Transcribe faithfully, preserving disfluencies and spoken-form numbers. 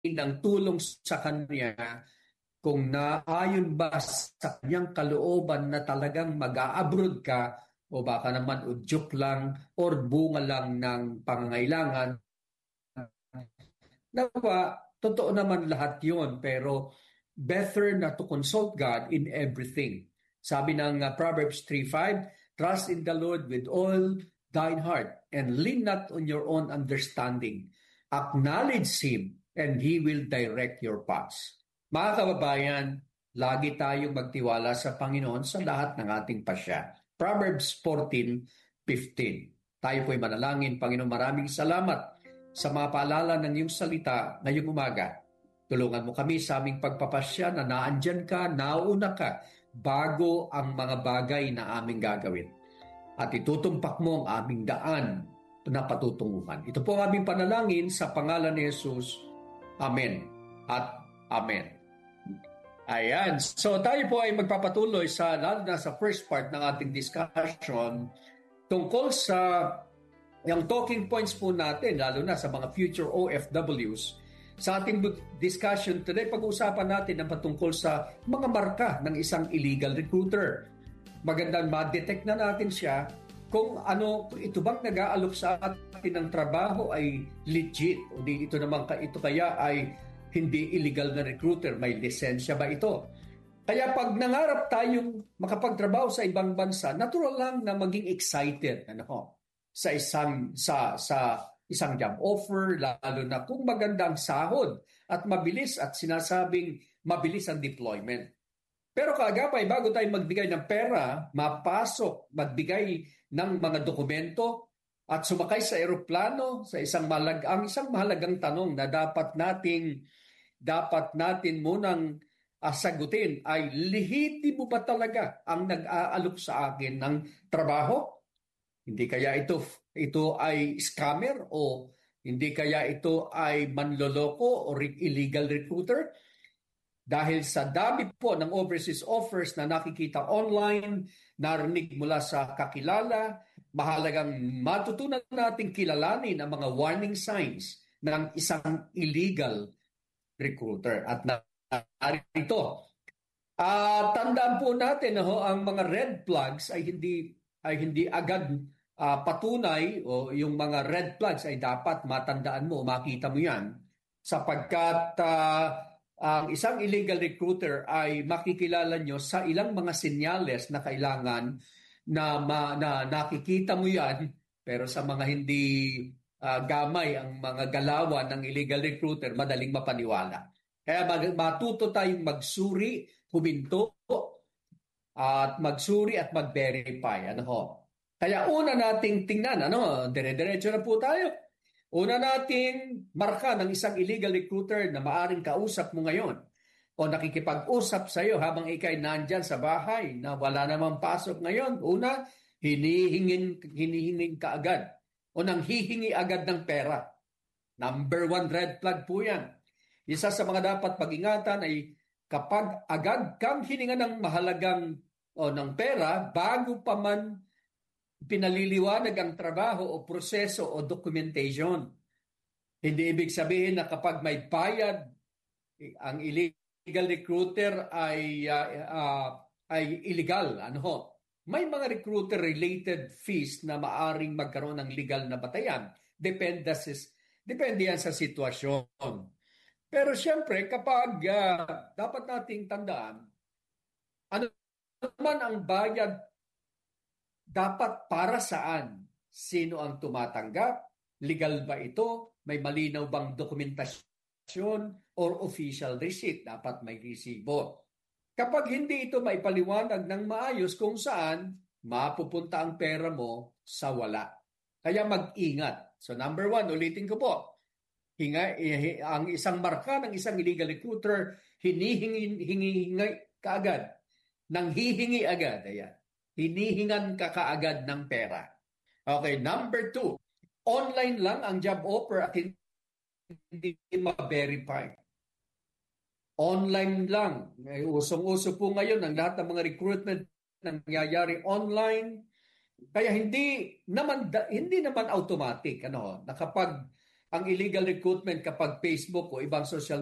ng tulong sa kanya kung naayon ba sa kanyang kalooban na talagang mag-a-abroad ka o baka naman udyok lang or bunga lang ng pangangailangan. Nawa, totoo naman lahat yun, pero better na to consult God in everything. Sabi ng uh, Proverbs three five, trust in the Lord with all thine heart and lean not on your own understanding. Acknowledge Him and He will direct your paths. Mga kababayan, lagi tayong magtiwala sa Panginoon sa lahat ng ating pasya. Proverbs fourteen fifteen. Tayo po'y manalangin. Panginoon, maraming salamat sa mga paalala ng iyong salita ngayong umaga. Tulungan mo kami sa aming pagpapasya na naandyan ka, nauna ka, bago ang mga bagay na aming gagawin. At itutumpak mo ang aming daan na patutunguhan. Ito po ang aming panalangin sa pangalan ni Jesus. Amen at Amen. Ayan. So tayo po ay magpapatuloy sa, lalo na sa first part ng ating discussion tungkol sa yung talking points po natin, lalo na sa mga future O F Ws. Sa ating discussion today, pag-uusapan natin ang patungkol sa mga marka ng isang illegal recruiter. Magandang ma-detect na natin siya kung ano, kung ito bang nag-aalok sa atin ng trabaho ay legit. O di ito naman, ito kaya ay hindi illegal na recruiter, may lisensya ba ito? Kaya pag nangarap tayong makapagtrabaho sa ibang bansa, natural lang na maging excited. Ano sa isang sa sa isang job offer, lalo na kung magandang sahod at mabilis at sinasabing mabilis ang deployment. Pero kaagapay, bago tayo magbigay ng pera, mapasok, magbigay ng mga dokumento at sumakay sa eroplano, sa isang malag ang isang mahalagang tanong na dapat nating dapat natin munang uh, sagutin ay, lihiti mo ba talaga ang nag-aalok sa akin ng trabaho? Hindi kaya ito ito ay scammer o hindi kaya ito ay manloloko o illegal recruiter? Dahil sa dami po ng overseas offers na nakikita online, narinig mula sa kakilala, mahalagang matutunan natin kilalanin ang mga warning signs ng isang illegal recruiter. At narito, uh, tandaan po natin ho, ang mga red flags ay hindi ay hindi agad uh, patunay o yung mga red flags ay dapat matandaan mo, makita mo yan sapagkat uh, ang isang illegal recruiter ay makikilala nyo sa ilang mga senyales na kailangan na, ma, na nakikita mo yan, pero sa mga hindi uh, gamay ang mga galawan ng illegal recruiter, madaling mapaniwala. Kaya mag, matuto tayong magsuri, huminto, at magsuri at mag-verify. Ano ho? Kaya una nating tingnan, ano, dire-diretso na po tayo. Una nating marka ng isang illegal recruiter na maaring kausap mo ngayon o nakikipag-usap sa iyo habang ikay nandyan sa bahay na wala namang pasok ngayon. Una, hinihingin, hinihingin ka agad o nang hihingi agad ng pera. Number one red flag po yan. Isa sa mga dapat pag-ingatan ay kapag agad kang hininga ng mahalagang o ng pera bago pa man pinaliliwanag ang trabaho o proseso o documentation. Hindi ibig sabihin na kapag may bayad, ang illegal recruiter ay uh, uh, ay illegal. Ano ho? May mga recruiter-related fees na maaring magkaroon ng legal na batayan. Depende, depende yan sa sitwasyon. Pero siyempre, kapag uh, dapat nating tandaan, ano naman ang bayad, dapat para saan? Sino ang tumatanggap? Legal ba ito? May malinaw bang dokumentasyon or official receipt? Dapat may resibo. Kapag hindi ito maipaliwanag ng maayos kung saan, mapupunta ang pera mo sa wala. Kaya mag-ingat. So number one, ulitin ko po, Hinga, ang isang marka ng isang illegal recruiter, hinihingi kaagad, nang hihingi agad, ayan. Hinihingan ka kaagad ng pera. Okay, number two, online lang ang job offer at hindi ma-verify. Online lang. Usong-uso po ngayon ang lahat ng mga recruitment nangyayari online. Kaya hindi naman hindi naman automatic ano na kapag ang illegal recruitment kapag Facebook o ibang social